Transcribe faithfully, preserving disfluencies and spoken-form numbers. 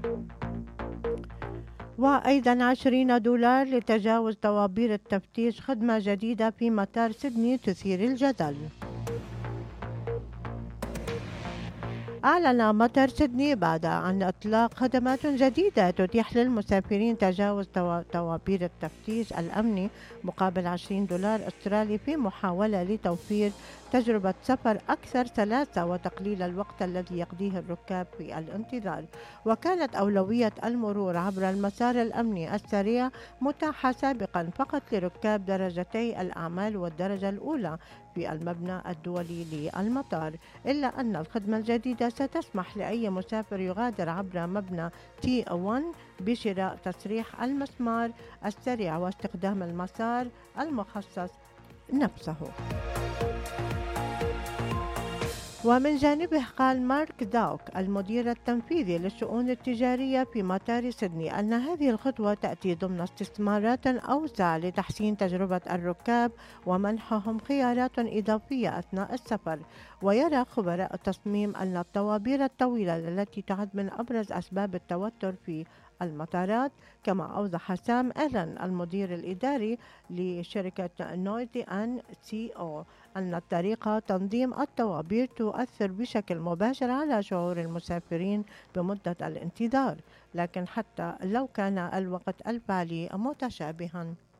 وأيضا عشرين دولار لتجاوز طوابير التفتيش، خدمة جديدة في مطار سيدني تثير الجدل. أعلن مطار سيدني بعد أن إطلاق خدمات جديدة تتيح للمسافرين تجاوز طوابير التفتيش الأمني مقابل عشرين دولار أسترالي في محاولة لتوفير تجربة سفر أكثر سلاسة وتقليل الوقت الذي يقضيه الركاب في الانتظار. وكانت أولوية المرور عبر المسار الأمني السريع متاحة سابقا فقط لركاب درجتي الأعمال والدرجة الأولى في المبنى الدولي للمطار، إلا أن الخدمة الجديدة ستسمح لأي مسافر يغادر عبر مبنى تي واحد بشراء تصريح المسمار السريع واستخدام المسار المخصص نفسه. ومن جانبه قال مارك داوك المدير التنفيذي للشؤون التجارية في مطار سيدني أن هذه الخطوة تأتي ضمن استثمارات أوسع لتحسين تجربة الركاب ومنحهم خيارات إضافية أثناء السفر. ويرى خبراء التصميم أن الطوابير الطويلة التي تعد من أبرز أسباب التوتر في المطارات، كما أوضح سام إيلن المدير الإداري لشركة نويدي أن سي أو أن الطريقة تنظيم الطوابير تؤثر بشكل مباشر على شعور المسافرين بمدة الانتظار، لكن حتى لو كان الوقت الفعلي متشابها.